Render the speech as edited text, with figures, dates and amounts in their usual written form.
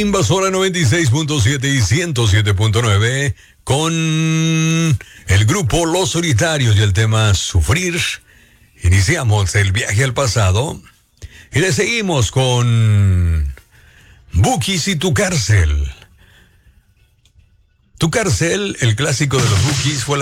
Invasora 96.7 y 107.9 con el grupo Los Solitarios y el tema Sufrir. Iniciamos el viaje al pasado y le seguimos con Bukis y Tu Cárcel. Tu Cárcel, el clásico de los Bukis, fue